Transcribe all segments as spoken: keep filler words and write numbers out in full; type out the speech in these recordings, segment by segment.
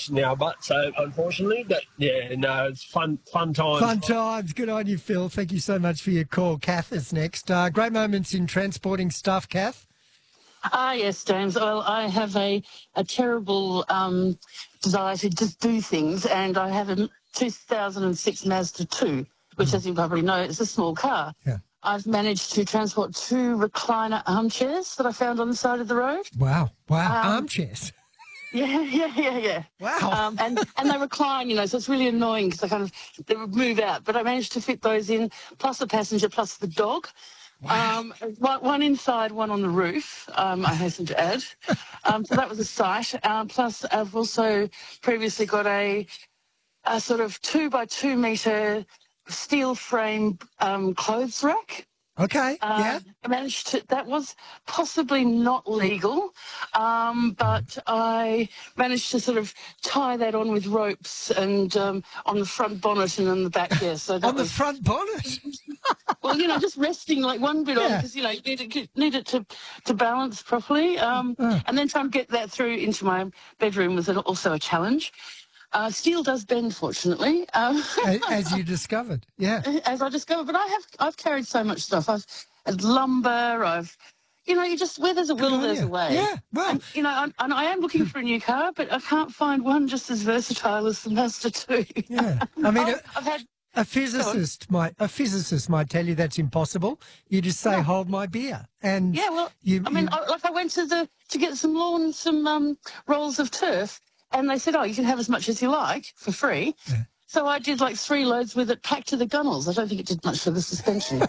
itch now, but so unfortunately, but yeah, no, it's fun, fun times. Fun times. Good on you, Phil. Thank you so much for your call. Kath is next. Uh, great moments in transporting stuff, Kath. Ah, yes, James. Well, I have a, a terrible um, desire to just do things, and I have a two thousand six Mazda two, which, mm. as you probably know, is a small car. Yeah. I've managed to transport two recliner armchairs that I found on the side of the road. Wow. Wow. Um, armchairs. Yeah, yeah, yeah, yeah. Wow. Um, and, and they recline, you know, so it's really annoying because they kind of they would move out. But I managed to fit those in, plus the passenger, plus the dog. Wow. Um, one, one inside, one on the roof, um, I hasten to add. Um, so that was a sight. Um, plus, I've also previously got a, a sort of two by two metre steel frame um, clothes rack. Okay, um, yeah. I managed to, that was possibly not legal, um, but I managed to sort of tie that on with ropes and um, on the front bonnet and on the back there. So that on the was, front bonnet? well, you know, just resting like one bit yeah. on because, you know, you need it, need it to, to balance properly. Um, uh. And then trying to get that through into my bedroom was also a challenge. Uh, steel does bend, fortunately. Um, as you discovered, yeah. As I discovered, but I have I've carried so much stuff. I've had lumber. I've, you know, you just where there's a will, there's you. a way. Yeah, well, and, you know, I'm, and I am looking for a new car, but I can't find one just as versatile as the Mazda two. Yeah, I mean, I've, I've had a physicist might a physicist might tell you that's impossible. You just say, yeah. "Hold my beer," and yeah. Well, you, I mean, you... I, like I went to the to get some lawn, some um, rolls of turf. And they said, oh, you can have as much as you like for free. Yeah. So I did like three loads with it packed to the gunnels. I don't think it did much for the suspension.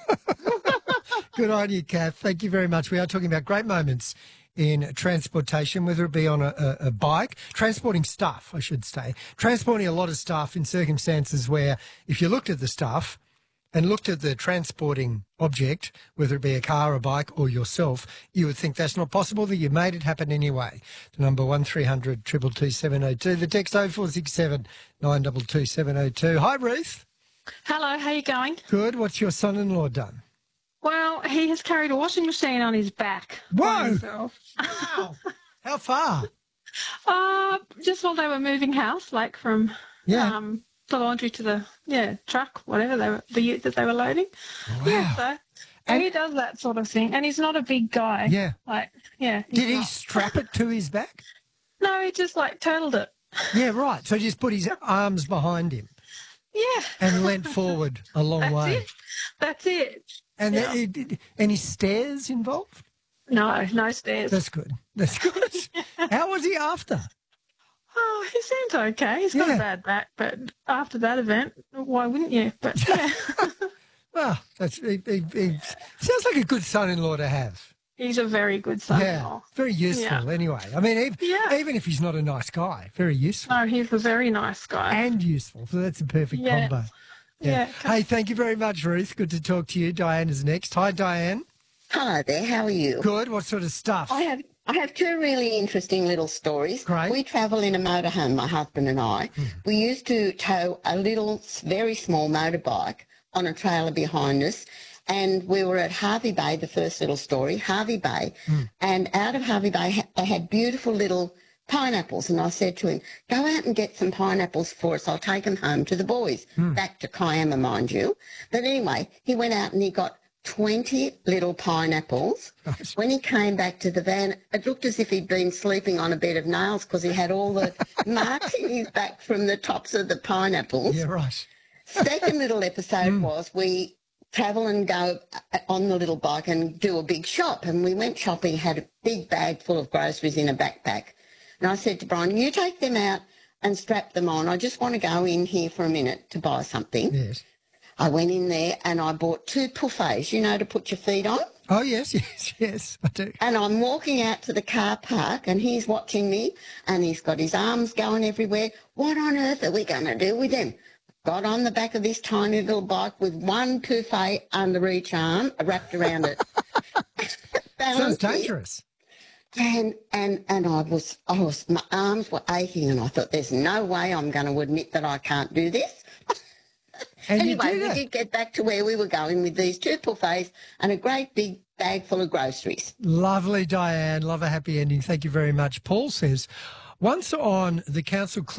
Good on you, Kath. Thank you very much. We are talking about great moments in transportation, whether it be on a, a, a bike, transporting stuff, I should say, transporting a lot of stuff in circumstances where if you looked at the stuff and looked at the transporting object, whether it be a car, a bike or yourself, you would think that's not possible, that you made it happen anyway. The number one three hundred two two two seven oh two. The text oh four six seven nine two two seven oh two. Hi, Ruth. Hello, how you going? Good. What's your son-in-law done? Well, he has carried a washing machine on his back. Whoa! Wow. How far? Uh, just while they were moving house, like from... Yeah. Um, the laundry to the yeah truck, whatever they were, the ute that they were loading. Wow. Yeah, so and he does that sort of thing, and he's not a big guy. Yeah, like yeah. Did he not. strap it to his back? No, he just like turtled it. Yeah, right. So he just put his arms behind him. Yeah. And leant forward a long That's way. It. That's it. And yeah. there, did, any stairs involved? No, no stairs. That's good. That's good. How was he after? Oh, he seems okay. He's got yeah. a bad back, but after that event, why wouldn't you? But yeah. Well, that's he, he, he sounds like a good son-in-law to have. He's a very good son-in-law. Yeah, very useful yeah. anyway. I mean, even, yeah. even if he's not a nice guy, very useful. No, he's a very nice guy. And useful, so that's a perfect yeah. combo. Yeah. yeah. Hey, thank you very much, Ruth. Good to talk to you. Diane is next. Hi, Diane. Hello there, how are you? Good. What sort of stuff? I have I have two really interesting little stories. Great. We travel in a motorhome, my husband and I. Mm. We used to tow a little, very small motorbike on a trailer behind us, and we were at Harvey Bay, the first little story, Harvey Bay, mm. and out of Harvey Bay they had beautiful little pineapples, and I said to him, go out and get some pineapples for us, I'll take them home to the boys, mm. back to Kiama, mind you. But anyway, he went out and he got twenty little pineapples. Nice. When he came back to the van, it looked as if he'd been sleeping on a bed of nails because he had all the marks in his back from the tops of the pineapples. Yeah, right. Second little episode mm. was we travel and go on the little bike and do a big shop. And we went shopping, had a big bag full of groceries in a backpack. And I said to Brian, you take them out and strap them on. I just want to go in here for a minute to buy something. Yes. I went in there and I bought two pouffets, you know, to put your feet on. Oh, yes, yes, yes, I do. And I'm walking out to the car park and he's watching me and he's got his arms going everywhere. What on earth are we going to do with him? Got on the back of this tiny little bike with one pouffet under each arm, wrapped around it. Sounds dangerous. And, and, and I was, I was, my arms were aching and I thought, there's no way I'm going to admit that I can't do this. And anyway, did we did get back to where we were going with these two pouffets and a great big bag full of groceries. Lovely, Diane. Love a happy ending. Thank you very much. Paul says, once on the council